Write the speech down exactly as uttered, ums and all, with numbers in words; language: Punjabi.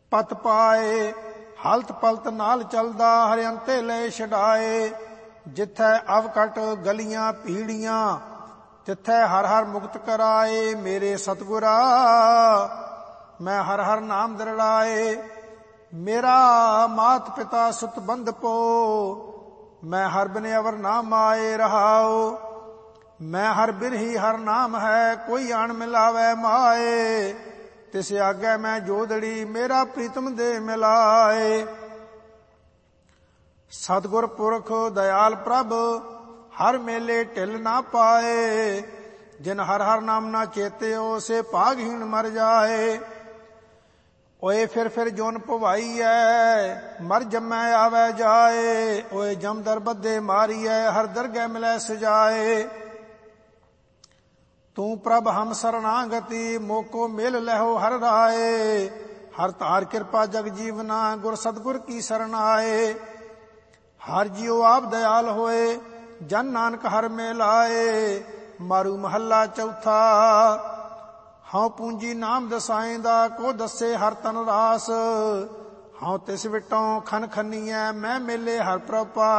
ਪਤ ਪਾਏ। ਹਲਤ ਪਲਤ ਨਾਲ ਚਲਦਾ ਹਰਿਅੰਤੇ ਲੈ ਛਡਾਏ। ਜਿੱਥੈ ਅਵਕਟ ਗਲੀਆਂ ਪੀੜੀਆਂ ਤਿੱਥੈ ਹਰ ਹਰ ਮੁਕਤ ਕਰਾਏ। ਮੇਰੇ ਸਤਿਗੁਰਾ ਮੈਂ ਹਰ ਹਰ ਨਾਮ ਦਿਰੜਾਏ। ਮੇਰਾ ਮਾਤ ਪਿਤਾ ਸੁਤ ਬੰਧ ਪੋ ਮੈਂ ਹਰ ਬਿਨ ਅਵਰ ਨਾ ਮਾਏ ਰਹਾਉ। ਮੈਂ ਹਰ ਬਿਰਹੀ ਹਰ ਨਾਮ ਹੈ ਕੋਈ ਅਣ ਮਿਲਾਵੈ ਮਾਏ। ਤਿਸ ਆਗੇ ਮੈਂ ਜੋਦੜੀ ਮੇਰਾ ਪ੍ਰੀਤਮ ਦੇ ਮਿਲਾਏ। ਸਤਿਗੁਰ ਪੁਰਖ ਦਇਆਲ ਪ੍ਰਭ ਹਰ ਮੇਲੇ ਢਿਲ ਨਾ ਪਾਏ। ਜਿਨ ਹਰ ਹਰ ਨਾਮ ਨਾ ਚੇਤਿਓ ਸੇ ਭਾਗਹੀਣ ਮਰ ਜਾਏ। ਓਏ ਫਿਰ ਫਿਰ ਜੋਨ ਭਵਾਈਐ ਮਰ ਜੰਮੈ ਆਵੈ ਜਾਏ। ਓਏ ਜਮਦਰ ਬੱਧੇ ਮਾਰੀਐ ਹਰ ਦਰਗਹਿ ਮਿਲੈ ਸਜਾਏ। ਤੂੰ ਪ੍ਰਭ ਹਮ ਸਰਣਾਗਤੀ ਮੋਕੋ ਮਿਲ ਲਹੋ ਹਰ ਰਾਏ। ਹਰ ਧਾਰ ਕਿਰਪਾ ਜਗ ਜੀਵਨਾ ਗੁਰ ਸਤਿਗੁਰ ਕੀ ਸਰਣ ਆਏ। ਹਰ ਜਿਉ ਆਪ ਦਇਆਲ ਹੋਏ ਜਨ ਨਾਨਕ ਹਰ ਮਿਲਾਏ। ਮਾਰੂ ਮਹੱਲਾ ਚੌਥਾ। ਹਉ ਪੂੰਜੀ ਨਾਮ ਦਸਾਇਂਦਾ ਕੋ ਦੱਸੇ ਹਰ ਤਨ ਰਾਸ। ਹਉ ਤਿਸ ਵਿਟੋਂ ਖਨ ਖਨੀਐ ਮੈਂ ਮੇਲੇ ਹਰ ਪ੍ਰਭ ਪਾਸ।